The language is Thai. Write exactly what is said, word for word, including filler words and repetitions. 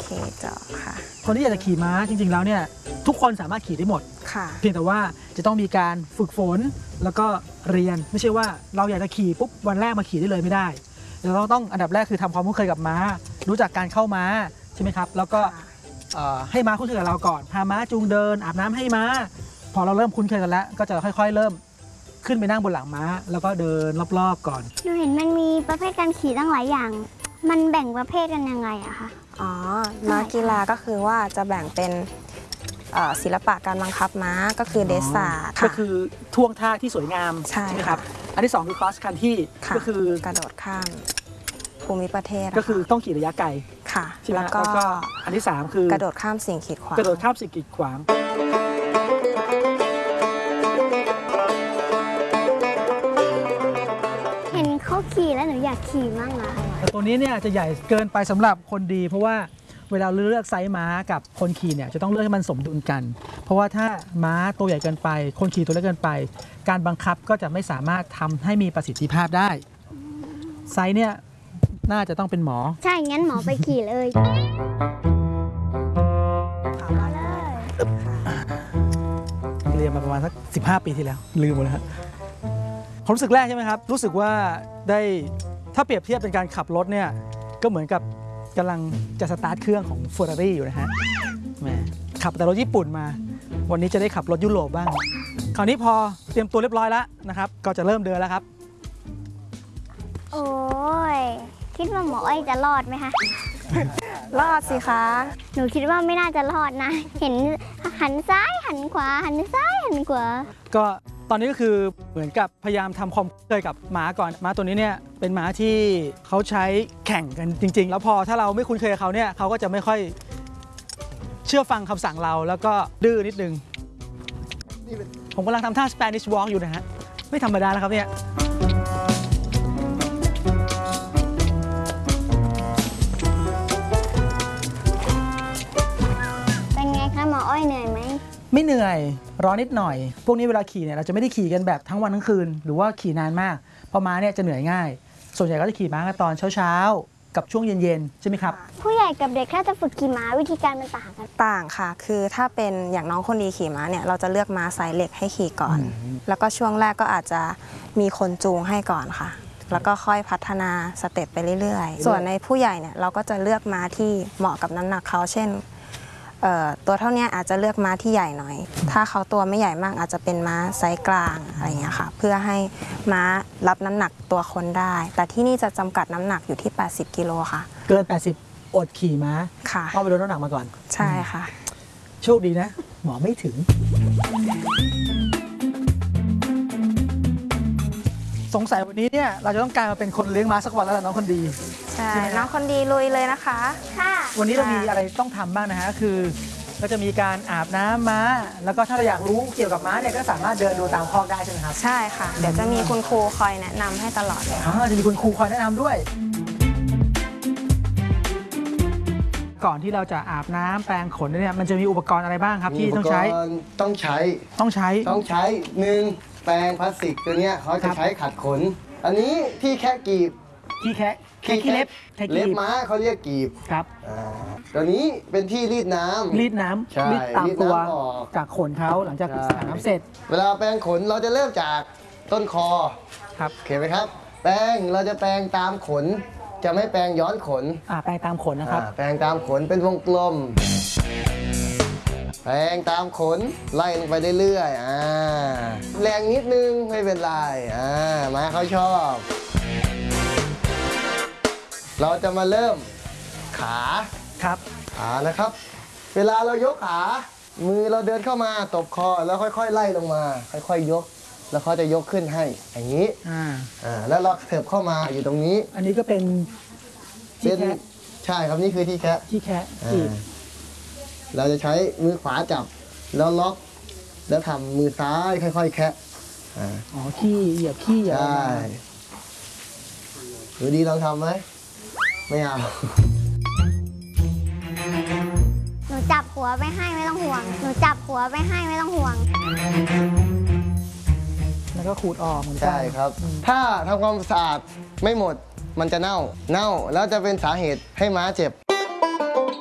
เคเจาะค่ะคนที่อยากจะขี่ม้าจริงๆแล้วเนี่ยทุกคนสามารถขี่ได้หมดค่ะเพียงแต่ว่าจะต้องมีการฝึกฝนแล้วก็เรียนไม่ใช่ว่าเราอยากจะขี่ปุ๊บวันแรกมาขี่ได้เลยไม่ได้เราต้องอันดับแรกคือทำความคุ้นเคยกับม้ารู้จักการเข้าม้าใช่ไหมครับแล้วก็ให้ม้าคุ้นเคยกับเราก่อนพาม้าจูงเดินอาบน้ำให้ม้าพอเราเริ่มคุ้นเคยกันแล้วก็จะค่อยๆเริ่มขึ้นไปนั่งบนหลังม้าแล้วก็เดินรอบๆก่อนหนูเห็นมันมีประเภทการขี่ตั้งหลายอย่างมันแบ่งประเภทกันยังไงอะคะอ๋อม้ากีฬาก็คือว่าจะแบ่งเป็นศิลปะการบังคับม้าก็คือเดสซาร์ก็คือท่วงท่าที่สวยงามใช่ไหมครับอันที่สองคือ cross country ก็คือกระโดดข้ามภูมิประเทศก็คือต้องขี่ระยะไกลค่ะแล้วก็อันที่สามคือกระโดดข้ามสิ่งกีดขวางกระโดดข้ามสิ่งกีดขวางเห็นเขาขี่แล้วหนูอยากขี่มั่งอะแต่ตัวนี้เนี่ยจะใหญ่เกินไปสำหรับคนดีเพราะว่าเวลาเลือกไซส์ม้ากับคนขี่เนี่ยจะต้องเลือกให้มันสมดุลกันเพราะว่าถ้าม้าตัวใหญ่เกินไปคนขี่ตัวเล็กเกินไปการบังคับก็จะไม่สามารถทำให้มีประสิทธิภาพได้ไซส์เนี่ยน่าจะต้องเป็นหมอใช่งั้นหมอไปขี่เลยเรียนมาประมาณสักสิบห้าปีที่แล้วลืมหมดแล้วครับความรู้สึกแรกใช่ไหมครับรู้สึกว่าได้ถ้าเปรียบเทียบเป็นการขับรถเนี่ยก็เหมือนกับกำลังจะสตาร์ทเครื่องของ Ferrari อยู่นะฮะแหมขับแต่รถญี่ปุ่นมาวันนี้จะได้ขับรถยุโรปบ้างคราวนี้พอเตรียมตัวเรียบร้อยแล้วนะครับก็จะเริ่มเดินแล้วครับโอ้ยคิดว่าหมออ้อยจะรอดไหมคะรอดสิคะหนูคิดว่าไม่น่าจะรอดนะเห็นหันซ้ายหันขวาหันซ้ายหันขวาก็ตอนนี้ก็คือเหมือนกับพยายามทำความเคยกับม้าก่อนม้าตัวนี้เนี่ยเป็นม้าที่เขาใช้แข่งกันจริงๆแล้วพอถ้าเราไม่คุ้นเคยกับเขาเนี่ยเขาก็จะไม่ค่อยเชื่อฟังคำสั่งเราแล้วก็ดื้อนิดนึงผมกำลังทำท่า Spanish Walk อยู่นะฮะไม่ธรรมดาแล้วครับเนี่ยเป็นไงคะหมออ้อยเหนื่อยไหมไม่เหนื่อยร้อนนิดหน่อยพวกนี้เวลาขี่เนี่ยเราจะไม่ได้ขี่กันแบบทั้งวันทั้งคืนหรือว่าขี่นานมากเพราะม้าเนี่ยจะเหนื่อยง่ายส่วนใหญ่ก็จะขี่ม้ากันตอนเช้าๆกับช่วงเย็นๆใช่ไหมครับผู้ใหญ่กับเด็กถ้าจะฝึกขี่ม้าวิธีการมันต่างกันต่างค่ะคือถ้าเป็นอย่างน้องคนดีขี่ม้าเนี่ยเราจะเลือกม้าสายเหล็กให้ขี่ก่อนแล้วก็ช่วงแรกก็อาจจะมีคนจูงให้ก่อนค่ะแล้วก็ค่อยพัฒนาสเต็ปไปเรื่อยๆส่วนในผู้ใหญ่เนี่ยเราก็จะเลือกม้าที่เหมาะกับน้ำหนักเขาเช่นตัวเท่านี้อาจจะเลือกม้าที่ใหญ่หน่อยถ้าเขาตัวไม่ใหญ่มากอาจจะเป็นม้าไซส์กลางอะไรอย่างเงี้ยค่ะเพื่อให้ม้ารับน้ำหนักตัวคนได้แต่ที่นี่จะจำกัดน้ำหนักอยู่ที่แปดสิบกิโลค่ะเกินแปดสิบอดขี่ม้าค่ะเพราะไปลดน้ำหนักมาก่อนใช่ค่ะโชคดีนะหมอไม่ถึงสงสัยวันนี้เนี่ยเราจะต้องกลายมาเป็นคนเลี้ยงม้าสักวันแล้วน้องคนดีใช่น้องคนดีลุยเลยนะคะค่ะวันนี้เรามีอะไรต้องทำบ้างนะฮะคือก็จะมีการอาบน้ำม้าแล้วก็ถ้าเราอยากรู้เกี่ยวกับม้าเนี่ยก็สามารถเดินดูตามคอกได้ใช่ไหมครับใช่ค่ะเดี๋ยวจะมีคุณครูคอยแนะนำให้ตลอดเลยอ๋อจะมีคุณครูคอยแนะนำด้วยก่อนที่เราจะอาบน้ำแปรงขนเนี่ยมันจะมีอุปกรณ์อะไรบ้างครับที่ต้องใช้ต้องใช้ต้องใช้ต้องใช้หนึ่งแปรงพลาสติกตัวเนี้ยเขาจะใช้ขัดขนอันนี้ที่แคะกีบที่แคะแคะขี้เล็บเล็บม้าเขาเรียกกีบครับตัวนี้เป็นที่รีดน้ำรีดน้ำรีดตามตัวจากขนเขาหลังจากอาบน้ำเสร็จเวลาแปรงขนเราจะเริ่มจากต้นคอครับเห็นไหมครับแปรงเราจะแปรงตามขนจะไม่แปรงย้อนขนอ่าแปรงตามขนนะครับแปรงตามขนเป็นวงกลมแปรงตามขนไล่ลงไปเรื่อยๆอ่าแรงนิดนึงไม่เป็นไรอ่าม้าเขาชอบเราจะมาเริ่มขาครับขานะครับเวลาเรายกขามือเราเดินเข้ามาตบคอแล้วค่อยๆไล่ลงมาค่อยๆยกแล้วเขาจะยกขึ้นให้อย่างนี้อ่าอ่าแล้วเราเถิบเข้ามาอยู่ตรงนี้อันนี้ก็เป็นที่แคะใช่ครับนี่คือที่แคะที่แคะที่เราจะใช้มือขวาจับแล้วล็อกแล้วทำมือซ้ายค่อยๆแคะอ๋อขี้เหยียบขี้เหยียบใช่ดูดีลองทำไหมไม่เอาหนูจับหัวไปให้ไม่ต้องห่วงหนูจับหัวไปให้ไม่ต้องห่วงแล้วก็ขูดออกเหมือนกันใช่ครับถ้าทำความสะอาดไม่หมดมันจะเน่าเน่าแล้วจะเป็นสาเหตุให้ม้าเจ็บ